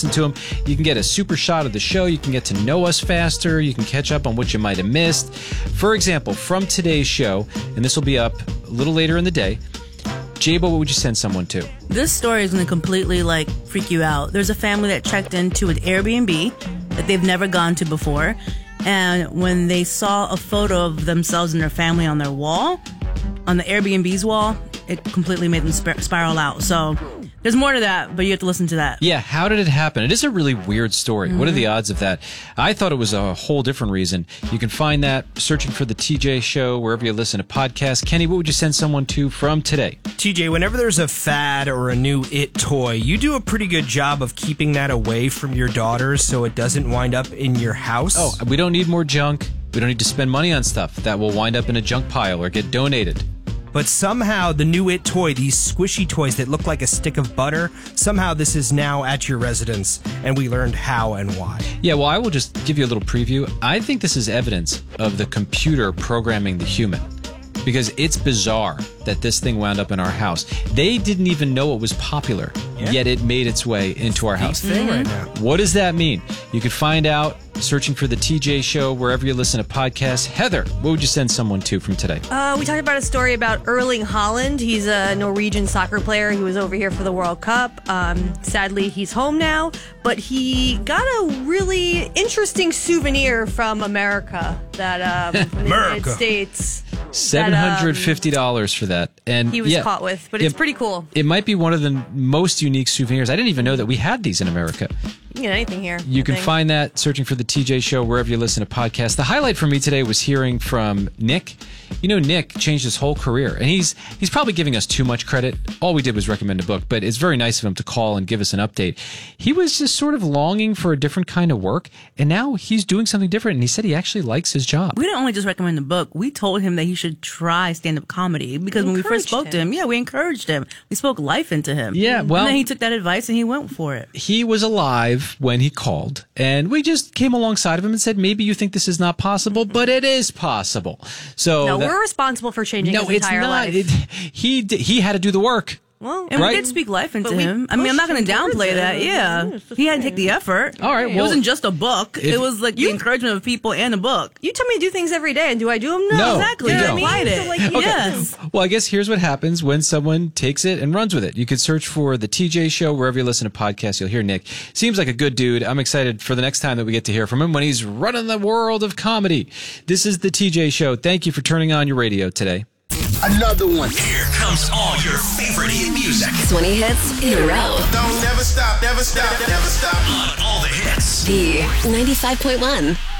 listen to them, you can get a super shot of the show. You can get to know us faster. You can catch up on what you might have missed. For example, from today's show, and this will be up a little later in the day, Jabo, what would you send someone to? This story is going to completely, freak you out. There's a family that checked into an Airbnb that they've never gone to before. And when they saw a photo of themselves and their family on their wall, on the Airbnb's wall, it completely made them spiral out. So there's more to that, but you have to listen to that. Yeah, how did it happen? It is a really weird story. Mm-hmm. What are the odds of that? I thought it was a whole different reason. You can find that searching for The TJ Show, wherever you listen to podcasts. Kenny, what would you send someone to from today? TJ, whenever there's a fad or a new it toy, you do a pretty good job of keeping that away from your daughters so it doesn't wind up in your house. Oh, we don't need more junk. We don't need to spend money on stuff that will wind up in a junk pile or get donated. But somehow the new it toy, these squishy toys that look like a stick of butter, somehow this is now at your residence, and we learned how and why. Yeah, well, I will just give you a little preview. I think this is evidence of the computer programming the human, because it's bizarre that this thing wound up in our house. They didn't even know it was popular, yet it made its way into our house. Thing right now. What does that mean? You can find out searching for The TJ Show wherever you listen to podcasts. Heather, what would you send someone to from today? We talked about a story about Erling Haaland. He's a Norwegian soccer player. He was over here for the World Cup. Sadly, he's home now, but he got a really interesting souvenir from America from the United States. $750 for that. And he was caught with, but it's pretty cool. It might be one of the most unique souvenirs. I didn't even know that we had these in America. You can get anything here. You can find that searching for The TJ Show wherever you listen to podcasts. The highlight for me today was hearing from Nick. You know, Nick changed his whole career, and he's probably giving us too much credit. All we did was recommend a book, but it's very nice of him to call and give us an update. He was just sort of longing for a different kind of work, and now he's doing something different, and he said he actually likes his job. We didn't only just recommend the book. We told him that he should try stand-up comedy, because when we first spoke to him, we encouraged him. We spoke life into him. Yeah, well, and then he took that advice and he went for it. He was alive when he called, and we just came alongside of him and said, maybe you think this is not possible, but it is possible. So we're responsible for changing his entire life. He had to do the work. Well, and we did speak life into him. I mean, I'm not going to downplay that. Yeah. He had to take the effort. All right. Well, it wasn't just a book. It was like the encouragement of people and a book. You tell me to do things every day, and do I do them? No, exactly. You You don't. applied it. So, Yes. Well, I guess here's what happens when someone takes it and runs with it. You could search for The TJ Show wherever you listen to podcasts. You'll hear Nick. Seems like a good dude. I'm excited for the next time that we get to hear from him when he's running the world of comedy. This is The TJ Show. Thank you for turning on your radio today. Another one. Here comes all your favorite hit music. 20 hits in a row. Don't never stop, never stop, never stop. On all the hits. The 95.1.